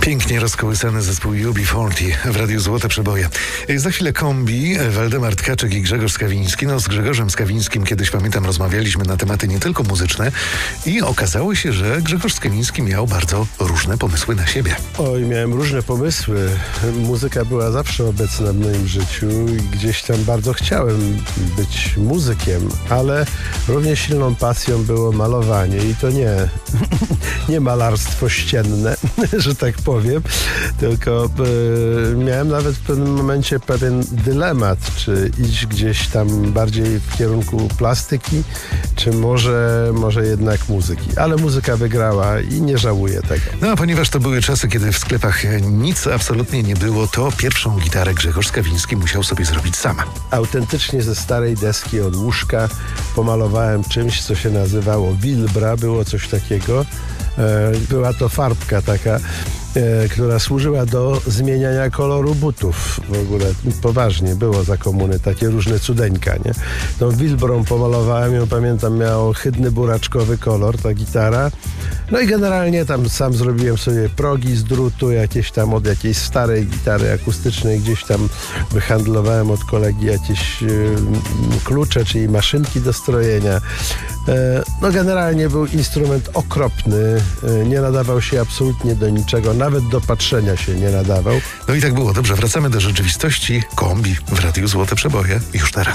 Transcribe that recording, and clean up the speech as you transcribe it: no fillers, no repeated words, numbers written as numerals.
Pięknie rozkołysany zespół UB40 w Radiu Złote Przeboje. Za chwilę kombi, Waldemar Tkaczyk i Grzegorz Skawiński. Z Grzegorzem Skawińskim kiedyś, pamiętam, rozmawialiśmy na tematy nie tylko muzyczne i okazało się, że Grzegorz Skawiński miał bardzo różne pomysły na siebie. Oj, miałem różne pomysły. Muzyka była zawsze obecna w moim życiu i gdzieś tam bardzo chciałem być muzykiem, ale równie silną pasją było malowanie i to nie malarstwo ścienne, że tak powiem, tylko miałem nawet w pewnym momencie pewien dylemat, czy iść gdzieś tam bardziej w kierunku plastyki, czy może jednak muzyki. Ale muzyka wygrała i nie żałuję tego. A ponieważ to były czasy, kiedy w sklepach nic absolutnie nie było, to pierwszą gitarę Grzegorz Skawiński musiał sobie zrobić sam. Autentycznie ze starej deski od łóżka pomalowałem czymś, co się nazywało Wilbra, było coś takiego. Była to farbka taka, która służyła do zmieniania koloru butów. W ogóle poważnie było za komuny takie różne cudeńka, nie? Tą Wilbrą pomalowałem ją, pamiętam, miała ohydny buraczkowy kolor, ta gitara. No i generalnie tam sam zrobiłem sobie progi z drutu, jakieś tam od jakiejś starej gitary akustycznej, gdzieś tam wyhandlowałem od kolegi jakieś klucze, czyli maszynki do strojenia. No generalnie był instrument okropny, nie nadawał się absolutnie do niczego, nawet do patrzenia się nie nadawał. No i tak było. Dobrze, wracamy do rzeczywistości. Kombi w Radiu Złote Przeboje już teraz.